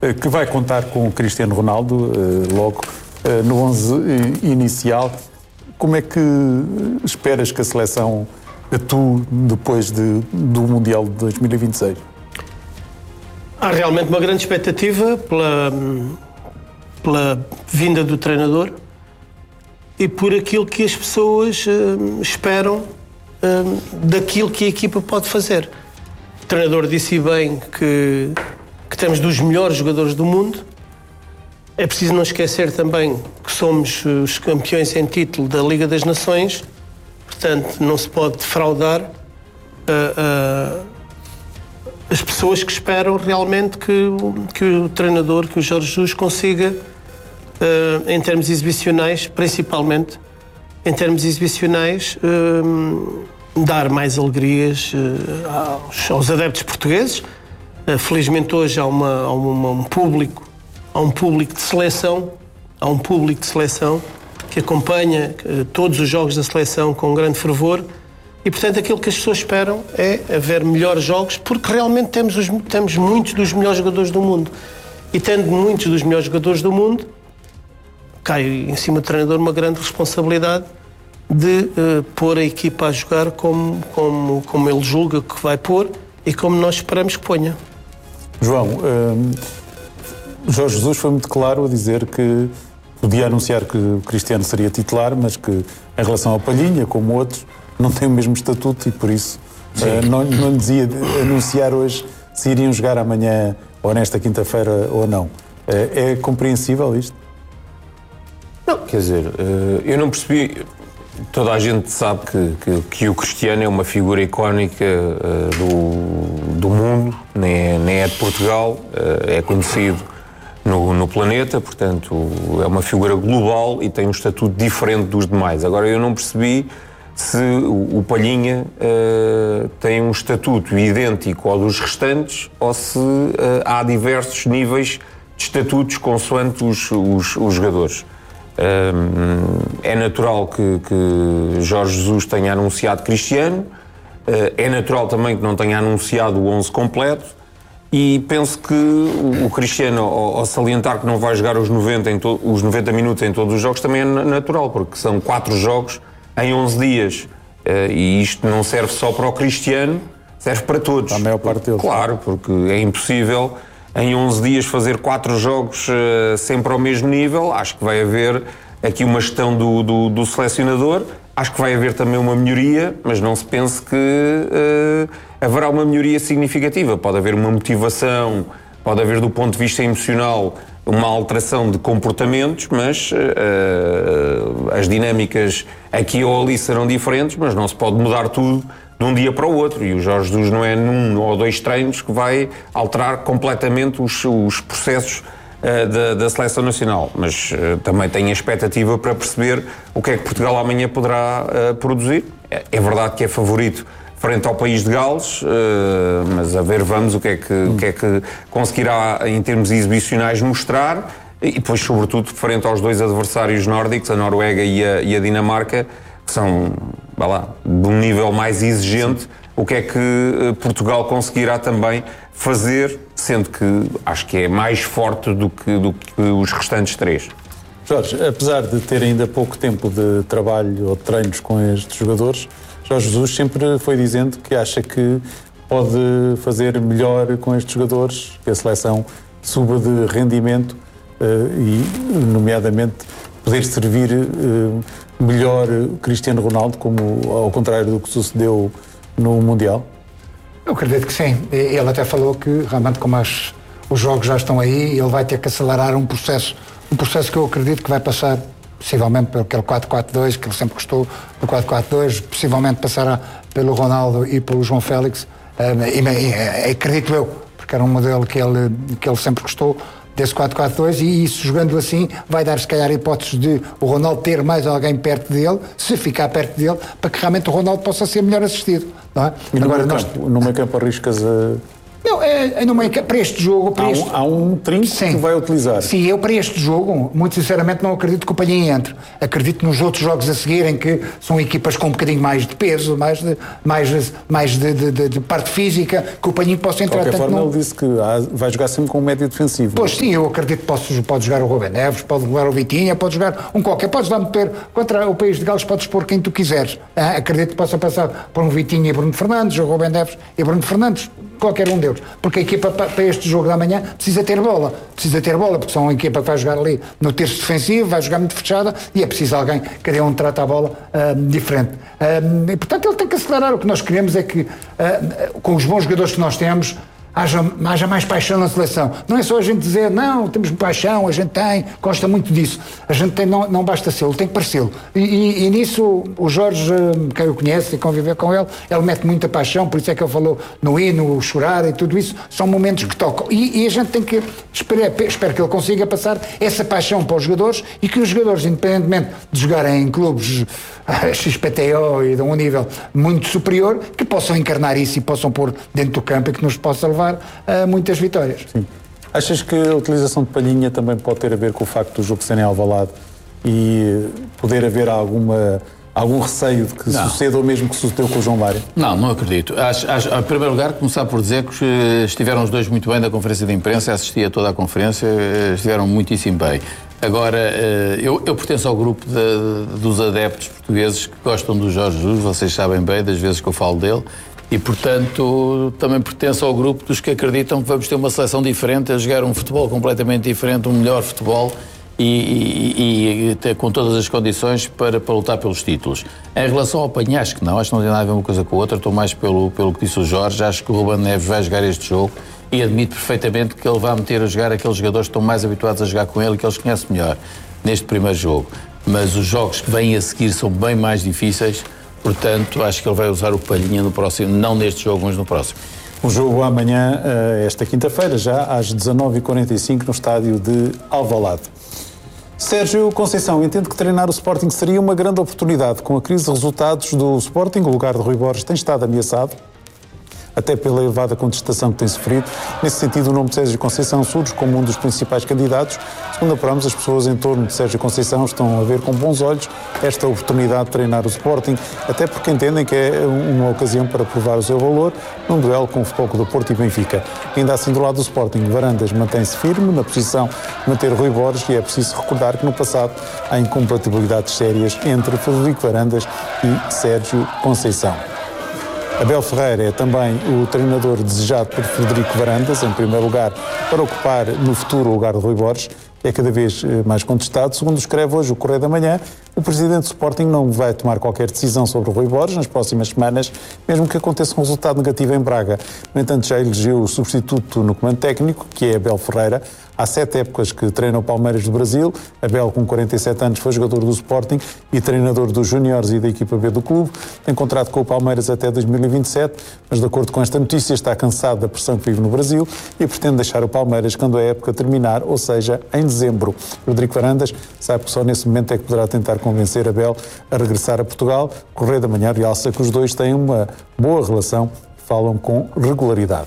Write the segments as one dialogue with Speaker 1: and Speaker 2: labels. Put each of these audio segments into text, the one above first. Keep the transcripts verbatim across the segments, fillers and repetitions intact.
Speaker 1: que vai contar com o Cristiano Ronaldo logo no onze inicial. Como é que esperas que a seleção atue depois de, do Mundial de dois mil e vinte e seis?
Speaker 2: Há realmente uma grande expectativa pela, pela vinda do treinador e por aquilo que as pessoas uh, esperam uh, daquilo que a equipa pode fazer. O treinador disse bem que, que temos dos melhores jogadores do mundo. É preciso não esquecer também que somos os campeões em título da Liga das Nações, portanto não se pode defraudar uh, uh, as pessoas que esperam realmente que, que o treinador, que o Jorge Jesus consiga, uh, em termos exibicionais, principalmente em termos exibicionais, uh, dar mais alegrias uh, aos, aos adeptos portugueses. Uh, felizmente hoje há, uma, há uma, um público, há um público de seleção, há um público de seleção que acompanha uh, todos os jogos da seleção com grande fervor. E, portanto, aquilo que as pessoas esperam é haver melhores jogos, porque realmente temos, os, temos muitos dos melhores jogadores do mundo. E tendo muitos dos melhores jogadores do mundo, cai em cima do treinador uma grande responsabilidade de uh, pôr a equipa a jogar como, como, como ele julga que vai pôr e como nós esperamos que ponha.
Speaker 1: João, uh, Jorge Jesus foi muito claro a dizer que podia anunciar que o Cristiano seria titular, mas que em relação ao Palhinha, como outros, não tem o mesmo estatuto e por isso uh, não, não dizia anunciar hoje se iriam jogar amanhã ou nesta quinta-feira ou não. Uh, é compreensível isto?
Speaker 3: Não, quer dizer, uh, eu não percebi. Toda a gente sabe que, que, que o Cristiano é uma figura icónica uh, do, do mundo, nem é, nem é de Portugal, uh, é conhecido no, no planeta, portanto é uma figura global e tem um estatuto diferente dos demais. Agora eu não percebi se o, o Palhinha uh, tem um estatuto idêntico ao dos restantes ou se uh, há diversos níveis de estatutos consoante os, os, os jogadores. Uh, é natural que, que Jorge Jesus tenha anunciado Cristiano, uh, é natural também que não tenha anunciado o onze completo e penso que o, o Cristiano, ao, ao salientar que não vai jogar os noventa, em to, os noventa minutos em todos os jogos, também é natural, porque são quatro jogos em onze dias, uh, e isto não serve só para o Cristiano, serve para todos.
Speaker 1: A maior parte deles.
Speaker 3: Claro, porque é impossível em onze dias fazer quatro jogos uh, sempre ao mesmo nível. Acho que vai haver aqui uma gestão do, do, do selecionador, acho que vai haver também uma melhoria, mas não se pense que uh, haverá uma melhoria significativa. Pode haver uma motivação, pode haver do ponto de vista emocional uma alteração de comportamentos, mas uh, as dinâmicas aqui ou ali serão diferentes, mas não se pode mudar tudo de um dia para o outro. E o Jorge Jesus não é num ou dois treinos que vai alterar completamente os, os processos uh, da, da Seleção Nacional. Mas uh, também tenho a expectativa para perceber o que é que Portugal amanhã poderá uh, produzir. É, é verdade que é favorito frente ao país de Gales, uh, mas a ver vamos o que, é que, hum. o que é que conseguirá em termos exibicionais mostrar e depois sobretudo frente aos dois adversários nórdicos, a Noruega e a, e a Dinamarca, que são, vá lá, de um nível mais exigente. Sim. O que é que uh, Portugal conseguirá também fazer, sendo que acho que é mais forte do que, do que os restantes três.
Speaker 1: Jorge, apesar de ter ainda pouco tempo de trabalho ou de treinos com estes jogadores, Jorge Jesus sempre foi dizendo que acha que pode fazer melhor com estes jogadores, que a seleção suba de rendimento uh, e, nomeadamente, poder servir uh, melhor Cristiano Ronaldo, como ao contrário do que sucedeu no Mundial?
Speaker 4: Eu acredito que sim. Ele até falou que, realmente, como as, os jogos já estão aí, ele vai ter que acelerar um processo, um processo que eu acredito que vai passar possivelmente pelo quatro quatro dois, que ele sempre gostou do quatro quatro dois, possivelmente passará pelo Ronaldo e pelo João Félix, e, e, acredito eu, porque era um modelo que ele, que ele sempre gostou, desse quatro quatro dois, e isso, jogando assim, vai dar se calhar a hipótese de o Ronaldo ter mais alguém perto dele, se ficar perto dele, para que realmente o Ronaldo possa ser melhor assistido, não é?
Speaker 1: E no
Speaker 4: Agora,
Speaker 1: meio
Speaker 4: nós...
Speaker 1: campo, no meio campo arriscas a
Speaker 4: Não, é, não é, para este jogo... Para
Speaker 1: há,
Speaker 4: este...
Speaker 1: um, há um trinco que vai utilizar.
Speaker 4: Sim, eu para este jogo, muito sinceramente, não acredito que o Palhinha entre. Acredito nos outros jogos a seguir, em que são equipas com um bocadinho mais de peso, mais de, mais, mais de, de, de, de parte física, que o Palhinha possa entrar.
Speaker 1: De qualquer forma,
Speaker 4: não...
Speaker 1: ele disse que há, vai jogar sempre com um médio defensivo.
Speaker 4: Pois sim, eu acredito que pode, pode jogar o Rubem Neves, pode jogar o Vitinha, pode jogar um qualquer. Podes lá meter contra o País de Gales, podes pôr quem tu quiseres. Ah, acredito que possa passar por um Vitinha e Bruno Fernandes, o Rubem Neves e Bruno Fernandes, qualquer um deles. Porque a equipa para este jogo da manhã precisa ter bola. Precisa ter bola, porque são uma equipa que vai jogar ali no terço defensivo, vai jogar muito fechada e é preciso alguém, cada um trata a bola uh, diferente. Uh, e, portanto, ele tem que acelerar. O que nós queremos é que, uh, com os bons jogadores que nós temos, Haja, haja mais paixão na seleção. Não é só a gente dizer, não, temos paixão, a gente tem, gosta muito disso. A gente tem, não, não basta ser, ele tem que parecê-lo. E, e, e nisso, o Jorge, quem o conhece e conviver com ele, ele mete muita paixão, por isso é que ele falou no hino, o chorar e tudo isso, são momentos que tocam. E, e a gente tem que, espero, espero que ele consiga passar essa paixão para os jogadores e que os jogadores, independentemente de jogarem em clubes X P T O e de um nível muito superior, que possam encarnar isso e possam pôr dentro do campo e que nos possa levar a muitas vitórias.
Speaker 1: Sim. Achas que a utilização de Palhinha também pode ter a ver com o facto do jogo ser em Alvalade e poder haver alguma, algum receio de que não. suceda o mesmo que sucedeu com o João Mário?
Speaker 5: Não, não acredito. Acho, acho, em primeiro lugar, começar por dizer que estiveram os dois muito bem na conferência de imprensa, assisti a toda a conferência, estiveram muitíssimo bem. Agora, eu, eu pertenço ao grupo de, dos adeptos portugueses que gostam do Jorge Jesus, vocês sabem bem das vezes que eu falo dele, e, portanto, também pertenço ao grupo dos que acreditam que vamos ter uma seleção diferente, a jogar um futebol completamente diferente, um melhor futebol e, e, e ter, com todas as condições para, para lutar pelos títulos. Em relação ao Palhinha, acho que não, acho que não tem nada a ver uma coisa com a outra, estou mais pelo, pelo que disse o Jorge, acho que o Rubem Neves vai jogar este jogo e admito perfeitamente que ele vai meter a jogar aqueles jogadores que estão mais habituados a jogar com ele e que eles conhecem melhor neste primeiro jogo. Mas os jogos que vêm a seguir são bem mais difíceis. Portanto, acho que ele vai usar o Palhinha no próximo, não neste jogo, mas no próximo.
Speaker 1: O jogo amanhã, esta quinta-feira, já às dezanove e quarenta e cinco, no estádio de Alvalade. Sérgio Conceição entende que treinar o Sporting seria uma grande oportunidade. Com a crise de resultados do Sporting, o lugar de Rui Borges tem estado ameaçado, até pela elevada contestação que tem sofrido. Nesse sentido, o nome de Sérgio Conceição surge como um dos principais candidatos. Segundo apuramos, as pessoas em torno de Sérgio Conceição estão a ver com bons olhos esta oportunidade de treinar o Sporting, até porque entendem que é uma ocasião para provar o seu valor num duelo com o Futebol Clube do Porto e Benfica. Ainda assim, do lado do Sporting, Varandas mantém-se firme na posição de manter Rui Borges e é preciso recordar que no passado há incompatibilidades sérias entre Frederico Varandas e Sérgio Conceição. Abel Ferreira é também o treinador desejado por Frederico Varandas, em primeiro lugar, para ocupar no futuro o lugar de Rui Borges, que é cada vez mais contestado. Segundo escreve hoje o Correio da Manhã, o presidente do Sporting não vai tomar qualquer decisão sobre o Rui Borges nas próximas semanas, mesmo que aconteça um resultado negativo em Braga. No entanto, já elegeu o substituto no comando técnico, que é Abel Ferreira. Há sete épocas que treina o Palmeiras do Brasil. Abel, com quarenta e sete anos, foi jogador do Sporting e treinador dos júniores e da equipa B do clube. Tem contrato com o Palmeiras até dois mil e vinte e sete, mas de acordo com esta notícia está cansado da pressão que vive no Brasil e pretende deixar o Palmeiras quando a época terminar, ou seja, em dezembro. Rodrigo Varandas sabe que só nesse momento é que poderá tentar convencer Abel a regressar a Portugal. Correio da Manhã realça que os dois têm uma boa relação e falam com regularidade.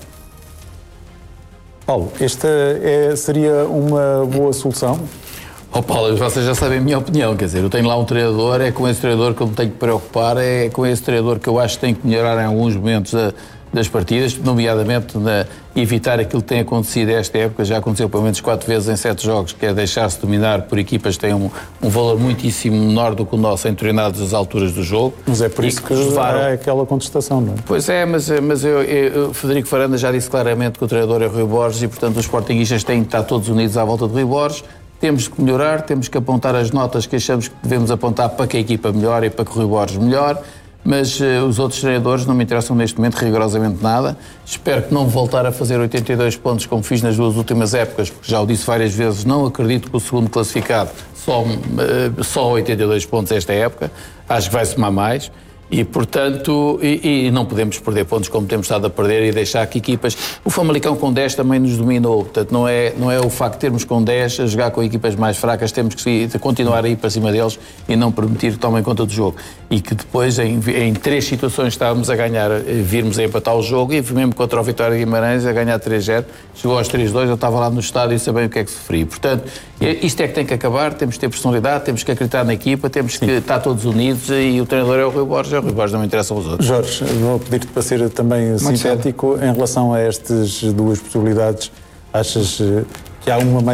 Speaker 1: Paulo, esta é, seria uma boa solução?
Speaker 5: Oh Paulo, vocês já sabem a minha opinião, quer dizer, eu tenho lá um treinador, é com esse treinador que eu me tenho que preocupar, é com esse treinador que eu acho que tem que melhorar em alguns momentos da, das partidas, nomeadamente na, evitar aquilo que tem acontecido esta época, já aconteceu pelo menos quatro vezes em sete jogos, que é deixar-se dominar por equipas que têm um, um valor muitíssimo menor do que o nosso em determinadas alturas do jogo.
Speaker 1: Mas é por isso que, que levaram... é aquela contestação, não é?
Speaker 5: Pois é, mas, mas eu, eu, Frederico Varandas já disse claramente que o treinador é Rui Borges e, portanto, os sportinguistas têm que estar todos unidos à volta de Rui Borges. Temos que melhorar, temos que apontar as notas que achamos que devemos apontar para que a equipa melhore e para que o Rui Borges melhore. Mas uh, os outros treinadores não me interessam neste momento rigorosamente nada. Espero que não voltar a fazer oitenta e dois pontos como fiz nas duas últimas épocas, porque já o disse várias vezes, não acredito que o segundo classificado só, uh, só oitenta e dois pontos esta época. Acho que vai somar mais. E, E, portanto, e, e não podemos perder pontos como temos estado a perder e deixar que equipas... O Famalicão com dez também nos dominou, portanto, não é, não é o facto de termos com dez a jogar com equipas mais fracas, temos que continuar a ir para cima deles e não permitir que tomem conta do jogo. E que depois, em, em três situações estávamos a ganhar, virmos a empatar o jogo e mesmo contra o Vitória de Guimarães a ganhar três a zero, chegou aos três a dois, eu estava lá no estádio e sabia o que é que sofri. Portanto, isto é que tem que acabar, temos que ter personalidade, temos que acreditar na equipa, temos que Sim. estar todos unidos e o treinador é o Rui Borges, é o Rui Borges, não me interessam os outros.
Speaker 1: Jorge, vou pedir-te para ser também Muito sintético certo. Em relação a estas duas possibilidades. Achas que há uma mais